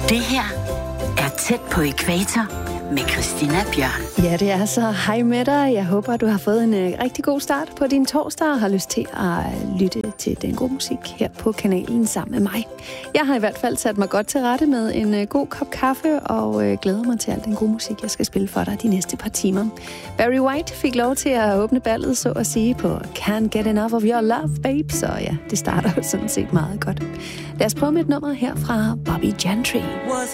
Det her er Tæt på ækvator med Christina Bjørn. Ja, det er så. Hej med dig. Jeg håber, du har fået en rigtig god start på din torsdag og har lyst til at lytte til den gode musik her på kanalen sammen med mig. Jeg har i hvert fald sat mig godt til rette med en god kop kaffe og glæder mig til al den gode musik, jeg skal spille for dig de næste par timer. Barry White fik lov til at åbne ballet, så at sige, på Can't Get Enough of Your Love, Babe. Så ja, det starter jo sådan set meget godt. Lad os prøve med et nummer her fra Bobby Gentry. Was